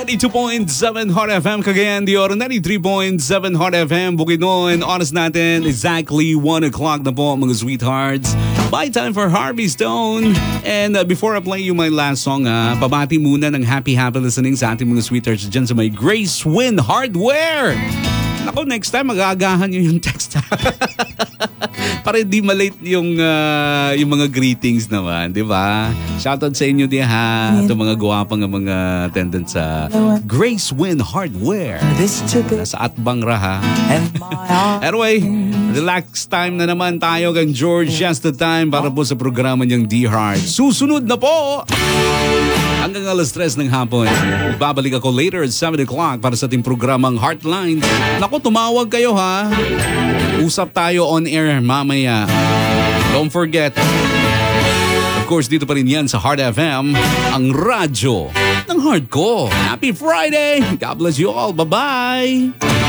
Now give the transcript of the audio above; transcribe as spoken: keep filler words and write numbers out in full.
ninety-two point seven Hot F M Cagayan de Oro, ninety-three point seven Hot F M Bukidnon. Oras natin exactly one o'clock na po mga sweethearts. By time for Harvey Stone. And uh, before I play you my last song, uh, pabati muna ng happy happy listening sa ating mga sweethearts dyan sa may Grace Win Hardware. Ako, next time mag-aagahan nyo yung text. Para hindi malate yung, uh, yung mga greetings naman, di ba? Shoutout sa inyo di ha. Ito mga guwapang mga attendants sa Grace Win Hardware. Nasa Atbang Raha. Anyway, relax time na naman tayo kang George Just the Time para po sa programa niyang D-Heart. Susunod na po! Hanggang alas tres ng hapon. Babalik ako later at seven o'clock para sa ating programang Heartline. Naku, tumawag kayo ha. Usap tayo on air mamaya. Don't forget. Of course, dito pa rin yan sa Heart F M, ang radyo ng heart ko. Happy Friday! God bless you all. Bye-bye!